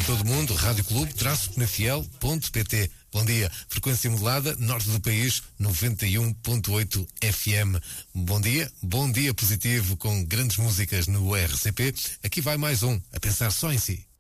todo o mundo, radioclube-penafiel.pt. Bom dia. Frequência modulada, norte do país, 91.8 FM. Bom dia positivo com grandes músicas no RCP. Aqui vai mais um, a pensar só em si.